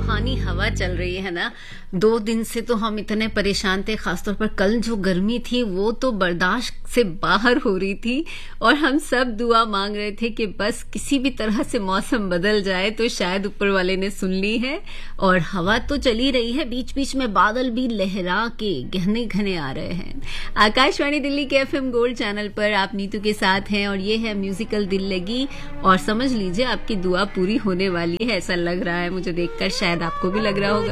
सुहानी हवा चल रही है ना। 2 दिन से तो हम इतने परेशान थे, खासतौर पर कल जो गर्मी थी वो तो बर्दाश्त से बाहर हो रही थी और हम सब दुआ मांग रहे थे कि बस किसी भी तरह से मौसम बदल जाए। तो शायद ऊपर वाले ने सुन ली है और हवा तो चली रही है, बीच बीच में बादल भी लहरा के घने घने आ रहे हैं। आकाशवाणी दिल्ली के FM गोल्ड चैनल पर आप नीतू के साथ हैं और ये है म्यूजिकल दिल लगी। और समझ लीजिए आपकी दुआ पूरी होने वाली है, ऐसा लग रहा है मुझे देखकर, शायद आपको भी लग रहा होगा।